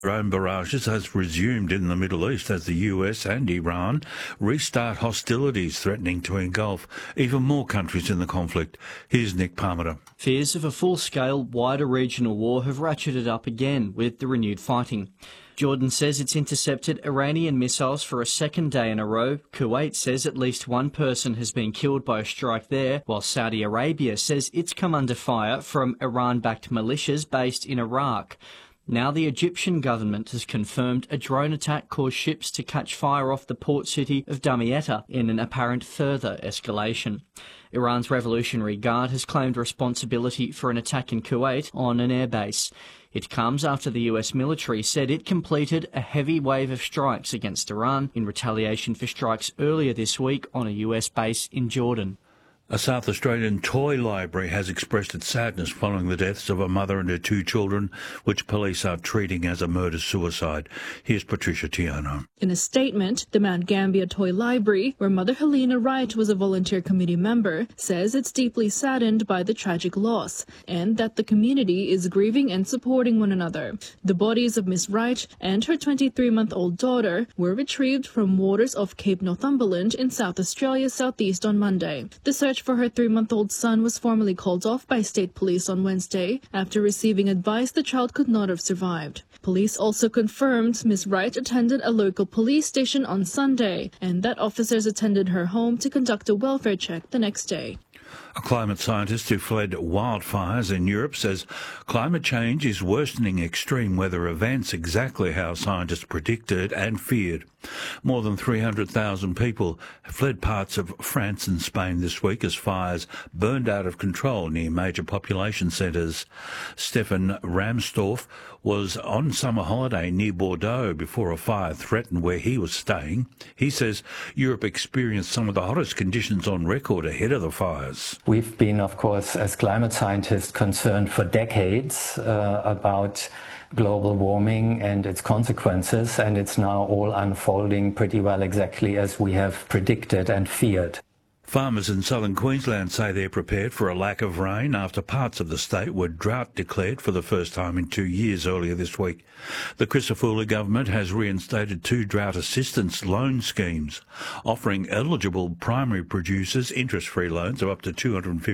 Drone barrages has resumed in the Middle East as the US and Iran restart hostilities threatening to engulf even more countries in the conflict. Here's Nick Parmenter. Fears of a full-scale, wider regional war have ratcheted up again with the renewed fighting. Jordan says it's intercepted Iranian missiles for a second day in a row. Kuwait says at least one person has been killed by a strike there, while Saudi Arabia says it's come under fire from Iran-backed militias based in Iraq. Now the Egyptian government has confirmed a drone attack caused ships to catch fire off the port city of Damietta in an apparent further escalation. Iran's Revolutionary Guard has claimed responsibility for an attack in Kuwait on an airbase. It comes after the US military said it completed a heavy wave of strikes against Iran in retaliation for strikes earlier this week on a US base in Jordan. A South Australian toy library has expressed its sadness following the deaths of a mother and her two children, which police are treating as a murder-suicide. Here's Patricia Tiano. In a statement, the Mount Gambier Toy Library, where Mother Helena Wright was a volunteer committee member, says it's deeply saddened by the tragic loss and that the community is grieving and supporting one another. The bodies of Miss Wright and her 23-month-old daughter were retrieved from waters off Cape Northumberland in South Australia's southeast on Monday. The search for her 3-month-old son was formally called off by state police on Wednesday after receiving advice the child could not have survived. Police also confirmed Ms. Wright attended a local police station on Sunday and that officers attended her home to conduct a welfare check the next day. A climate scientist who fled wildfires in Europe says climate change is worsening extreme weather events exactly how scientists predicted and feared. More than 300,000 people fled parts of France and Spain this week as fires burned out of control near major population centres. Stefan Ramstorff was on summer holiday near Bordeaux before a fire threatened where he was staying. He says Europe experienced some of the hottest conditions on record ahead of the fires. We've been, of course, as climate scientists, concerned for decades about global warming and its consequences, and it's now all unfolding pretty well exactly as we have predicted and feared. Farmers in southern Queensland say they're prepared for a lack of rain after parts of the state were drought declared for the first time in 2 years earlier this week. The Crisafulli government has reinstated 2 drought assistance loan schemes, offering eligible primary producers interest-free loans of up to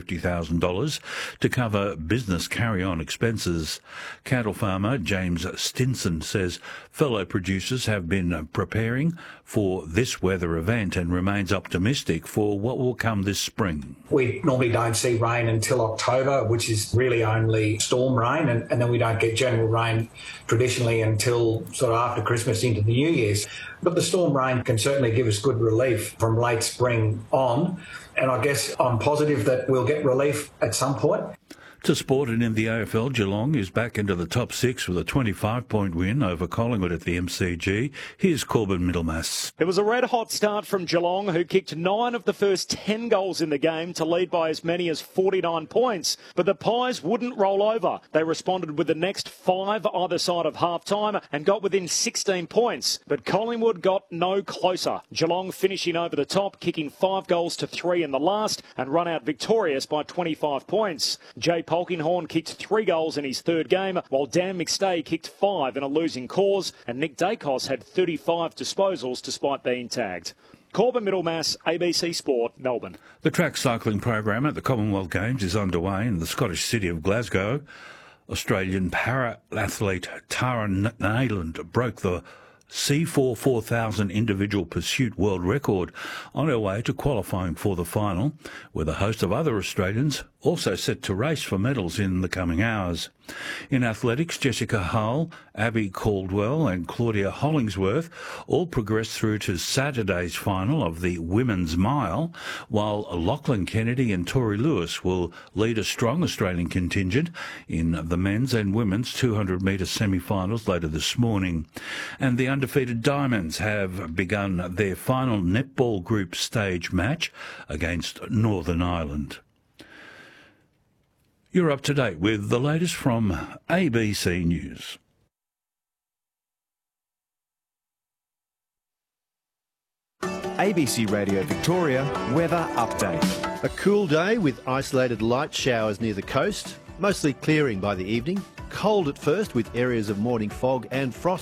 $250,000 to cover business carry-on expenses. Cattle farmer James Stinson says fellow producers have been preparing for this weather event and remains optimistic for what will come this spring. We normally don't see rain until October, which is really only storm rain, and then we don't get general rain traditionally until sort of after Christmas into the New Year's. But the storm rain can certainly give us good relief from late spring on, and I guess I'm positive that we'll get relief at some point. To sport, and in the AFL, Geelong is back into the top 6 with a 25-point win over Collingwood at the MCG. Here's Corbin Middlemass. It was a red-hot start from Geelong, who kicked 9 of the first 10 goals in the game to lead by as many as 49 points. But the Pies wouldn't roll over. They responded with the next 5 either side of half-time and got within 16 points. But Collingwood got no closer. Geelong finishing over the top, kicking 5 goals to 3 in the last and run out victorious by 25 points. Jay Polkinghorne kicked 3 goals in his third game, while Dan McStay kicked 5 in a losing cause, and Nick Dacos had 35 disposals despite being tagged. Corbin Middlemass, ABC Sport, Melbourne. The track cycling program at the Commonwealth Games is underway in the Scottish city of Glasgow. Australian para-athlete Tara Nayland broke the C4 4000 individual pursuit world record on her way to qualifying for the final, with a host of other Australians also set to race for medals in the coming hours. In athletics, Jessica Hull, Abby Caldwell and Claudia Hollingsworth all progressed through to Saturday's final of the Women's Mile, while Lachlan Kennedy and Tori Lewis will lead a strong Australian contingent in the men's and women's 200-metre semi-finals later this morning. And the undefeated Diamonds have begun their final netball group stage match against Northern Ireland. You're up to date with the latest from ABC News. ABC Radio Victoria weather update. A cool day with isolated light showers near the coast, mostly clearing by the evening. Cold at first with areas of morning fog and frost.